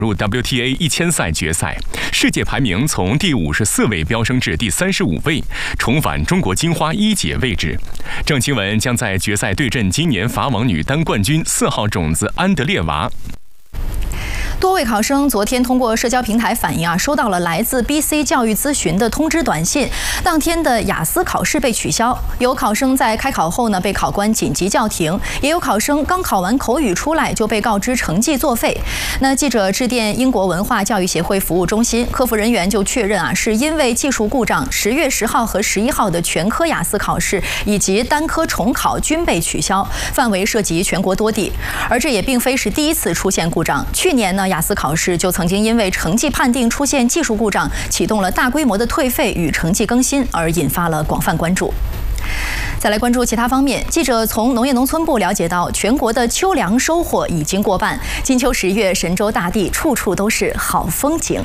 入 WTA 1000赛决赛，世界排名从第54位飙升至第35位，重返中国金花一姐位置。郑钦文将在决赛对阵今年法网女单冠军4号种子安德烈娃。 多位考生昨天通过社交平台反映收到了来自 BC 教育咨询的通知短信，当天的雅思考试被取消。有考生在开考后被考官紧急叫停，也有考生刚考完口语出来就被告知成绩作废。那记者致电英国文化教育协会服务中心，客服人员就确认是因为技术故障，10月10号和11号的全科雅思考试以及单科重考均被取消，范围涉及全国多地。而这也并非是第一次出现故障，去年雅思考试就曾经因为成绩判定出现技术故障，启动了大规模的退费与成绩更新，而引发了广泛关注。再来关注其他方面，记者从农业农村部了解到，全国的秋粮收获已经过半，金秋10月，神州大地处处都是好风景。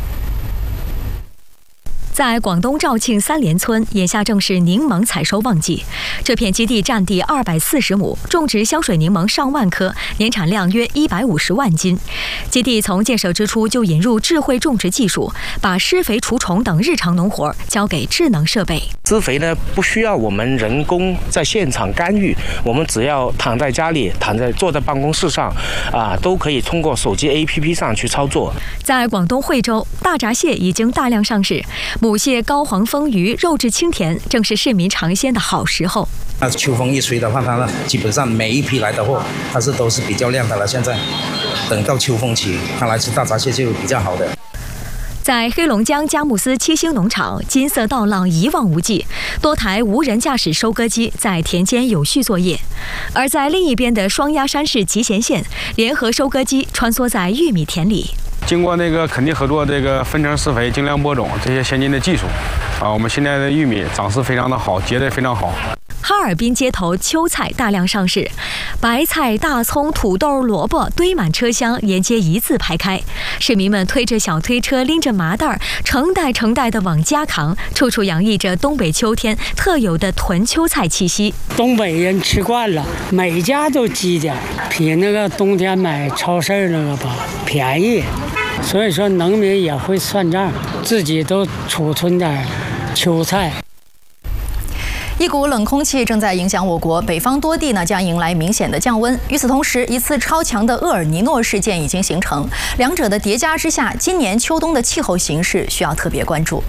在广东肇庆三连村，眼下正是柠檬采收旺季。这片基地占地240亩，种植香水柠檬上万棵，年产量约150万斤。基地从建设之初就引入智慧种植技术，把施肥、除虫等日常农活交给智能设备。 施肥呢，不需要我们人工在现场干预，我们只要躺在家里、坐在办公室上，都可以通过手机 APP 上去操作。 在广东惠州，大闸蟹已经大量上市。母蟹高黄丰腴，肉质清甜，正是市民尝鲜的好时候。 秋风一吹的话，它基本上每一批来的货，它都是比较亮的了。现在等到秋风起，它来吃大闸蟹就比较好的。 在黑龙江佳木斯7星农场，金色稻浪一望无际，多台无人驾驶收割机在田间有序作业。而在另一边的双鸭山市集贤县，联合收割机穿梭在玉米田里。 经过垦地合作分成施肥、精良播种这些先进的技术，我们现在的玉米长势非常的好，结得非常好。 哈尔滨街头秋菜大量上市，白菜、大葱、土豆、萝卜堆满车厢，沿街一字排开。市民们推着小推车，拎着麻袋，成袋成袋的往家扛，处处洋溢着东北秋天特有的囤秋菜气息。 东北人吃惯了，每家都积点，比冬天买超市吧便宜。所以说农民也会算账，自己都储存点秋菜。 一股冷空气正在影响我国，北方多地将迎来明显的降温。与此同时，一次超强的厄尔尼诺事件已经形成，两者的叠加之下，今年秋冬的气候形势需要特别关注。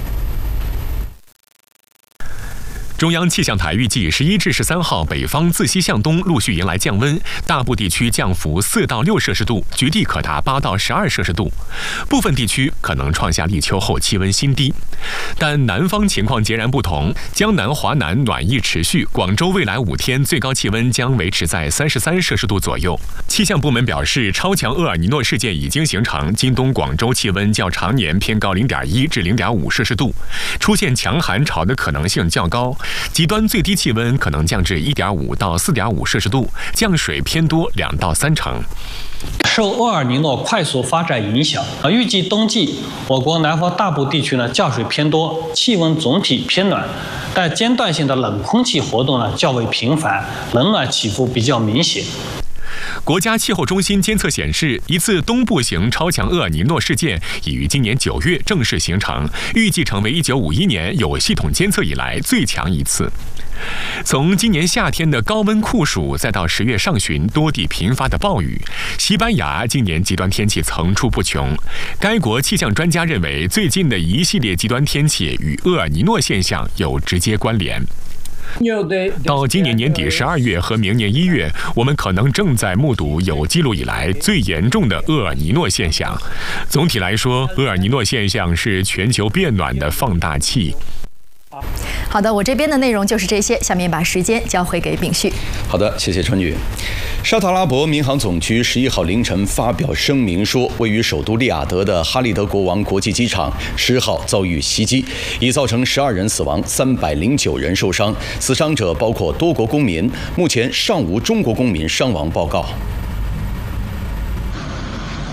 中央气象台预计11至13号，北方自西向东陆续迎来降温，大部地区降幅4到6摄氏度，局地可达8到12摄氏度，部分地区可能创下立秋后气温新低。但南方情况截然不同，江南、华南暖意持续，广州未来5天最高气温将维持在33摄氏度左右。气象部门表示，超强厄尔尼诺事件已经形成，今冬广州气温较常年偏高0.1至0.5摄氏度，出现强寒潮的可能性较高。极端最低气温可能降至1.5到4.5摄氏度，降水偏多2到3成。 受厄尔尼诺快速发展影响，预计冬季我国南方大部地区降水偏多，气温总体偏暖，但间断性的冷空气活动较为频繁，冷暖起伏比较明显。 国家气候中心监测显示，一次东部型超强厄尔尼诺事件已于今年9月正式形成，预计成为1951年有系统监测以来最强一次。从今年夏天的高温酷暑，再到10月上旬多地频发的暴雨，西班牙今年极端天气层出不穷。该国气象专家认为，最近的一系列极端天气与厄尔尼诺现象有直接关联。到今年年底12月和明年1月，我们可能正在目睹有记录以来最严重的厄尔尼诺现象。总体来说，厄尔尼诺现象是全球变暖的放大器。 好的，我这边的内容就是这些，下面把时间交回给秉旭。 好的，谢谢春雨。沙特阿拉伯民航总局11号凌晨发表声明说，位于首都利雅得的哈利德国王国际机场10号遭遇袭击，已造成12人死亡，309人受伤，死伤者包括多国公民，目前尚无中国公民伤亡报告。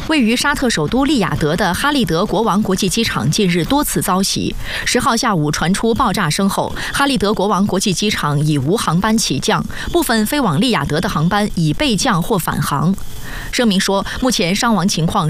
位于沙特首都利雅得的哈利德国王国际机场近日多次遭袭。10号下午传出爆炸声后，哈利德国王国际机场已无航班起降，部分飞往利雅得的航班已备降或返航。声明说，目前伤亡情况